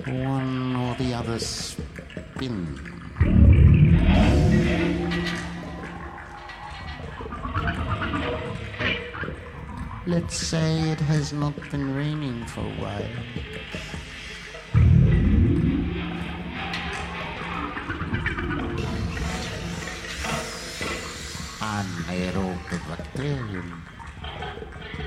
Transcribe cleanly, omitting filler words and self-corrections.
one or the other spin. Let's say it has not been raining for a while. Anaerobic bacterium.